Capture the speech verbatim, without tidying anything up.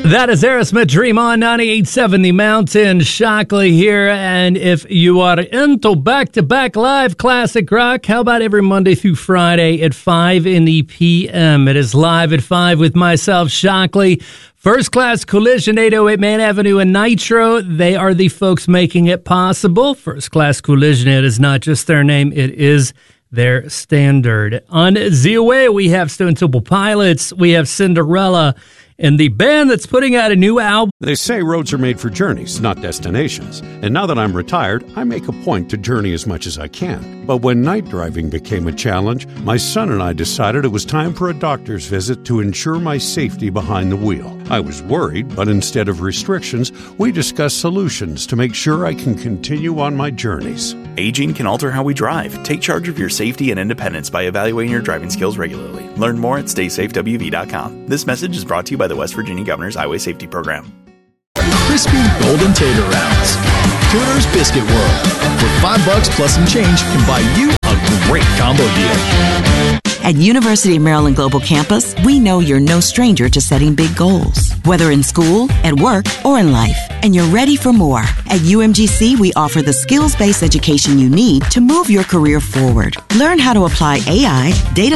That is Aerosmith, Dream On, ninety-eight point seven The Mountain. Shockley here, and if you are into back-to-back live classic rock, how about every Monday through Friday at five in the p m? It is Live at five with myself, Shockley. First Class Collision, eight oh eight Main Avenue in Nitro. They are the folks making it possible. First Class Collision, it is not just their name, it is their standard. On the way, we have Stone Temple Pilots, we have Cinderella, and the band that's putting out a new album. They say roads are made for journeys, not destinations. And now that I'm retired, I make a point to journey as much as I can. But when night driving became a challenge, my son and I decided it was time for a doctor's visit to ensure my safety behind the wheel. I was worried, but instead of restrictions, we discussed solutions to make sure I can continue on my journeys. Aging can alter how we drive. Take charge of your safety and independence by evaluating your driving skills regularly. Learn more at stay safe w v dot com. This message is brought to you by the West Virginia Governor's Highway Safety Program. Crispy golden tater rounds. Tuner's Biscuit World. For five bucks plus some change, can buy you a great combo deal. At University of Maryland Global Campus, we know you're no stranger to setting big goals, whether in school, at work, or in life, and you're ready for more. At U M G C, we offer the skills-based education you need to move your career forward. Learn how to apply A I, data